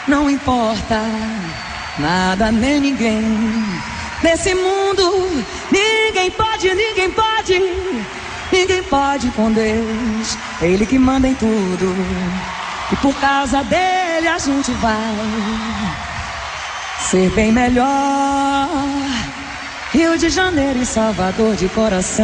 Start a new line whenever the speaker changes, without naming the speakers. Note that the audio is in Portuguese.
não importa nada nem ninguém. Nesse mundo, ninguém pode com Deus. É Ele que manda em tudo. E por causa dele a gente vai ser bem melhor. Rio de Janeiro e Salvador de coração.